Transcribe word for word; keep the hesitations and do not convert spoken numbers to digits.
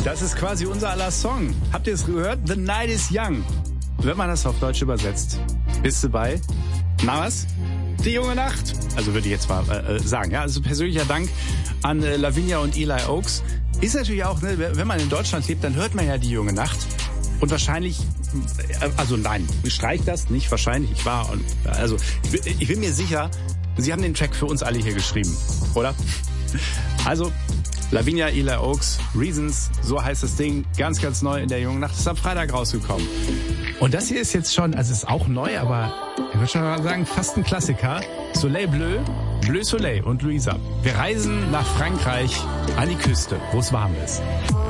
Das ist quasi unser aller Song. Habt ihr es gehört? The Night is Young. Wenn man das auf Deutsch übersetzt, bist du bei, na was? Die junge Nacht. Also würde ich jetzt mal äh, sagen. Ja, also persönlicher Dank an äh, Lavinia und Eli Oaks. Ist natürlich auch, ne, wenn man in Deutschland lebt, dann hört man ja die junge Nacht. Und wahrscheinlich, also nein, streich das, nicht wahrscheinlich. Ich war, also ich, ich bin mir sicher, Sie haben den Track für uns alle hier geschrieben, oder? Also, Lavinia, Eli Oaks, Reasons, so heißt das Ding, ganz, ganz neu in der jungen Nacht, ist am Freitag rausgekommen. Und das hier ist jetzt schon, also ist auch neu, aber ich würde schon mal sagen, fast ein Klassiker. Soleil Bleu, Bleu Soleil und Louisa. Wir reisen nach Frankreich an die Küste, wo es warm ist.